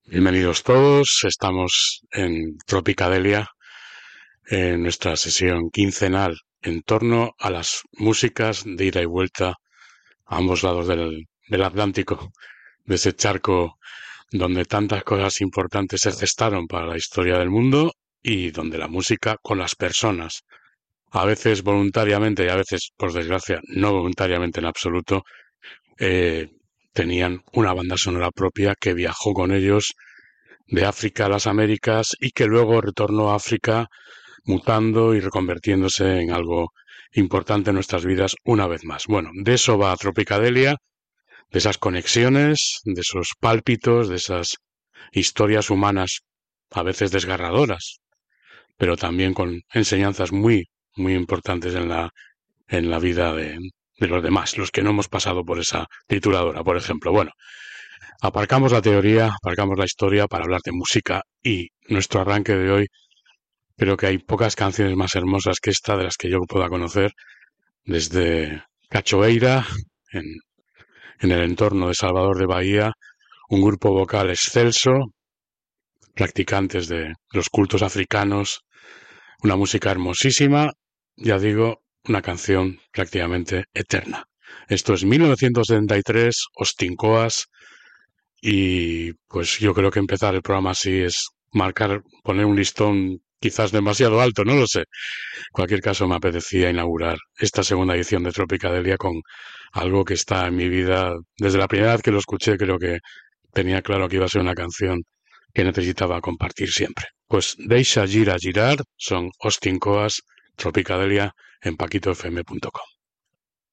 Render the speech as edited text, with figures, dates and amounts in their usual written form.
Bienvenidos todos, estamos en Tropicadelia, en nuestra sesión quincenal en torno a las músicas de ida y vuelta a ambos lados del Atlántico, de ese charco donde tantas cosas importantes se gestaron para la historia del mundo y donde la música con las personas, a veces voluntariamente y a veces, por desgracia, no voluntariamente en absoluto, eh, tenían una banda sonora propia que viajó con ellos de África a las Américas y que luego retornó a África mutando y reconvirtiéndose en algo importante en nuestras vidas una vez más. Bueno, de eso va Tropicadelia, de esas conexiones, de esos pálpitos, de esas historias humanas a veces desgarradoras, pero también con enseñanzas muy importantes en la vida de los demás, los que no hemos pasado por esa trituradora, por ejemplo. Bueno, aparcamos la teoría, aparcamos la historia para hablar de música y nuestro arranque de hoy. Creo que hay pocas canciones más hermosas que esta de las que yo pueda conocer, desde Cachoeira, en, en el entorno de Salvador de Bahía, un grupo vocal excelso, practicantes de los cultos africanos, una música hermosísima, ya digo, una canción prácticamente eterna. Esto es 1973, Austin Coas, y pues yo creo que empezar el programa así es poner un listón quizás demasiado alto, no lo sé. En cualquier caso, me apetecía inaugurar esta segunda edición de Tropicadelia con algo que está en mi vida. Desde la primera vez que lo escuché, creo que tenía claro que iba a ser una canción que necesitaba compartir siempre. Pues Deixa Gira Girar son Austin Coas, Tropicadelia en paquitofm.com.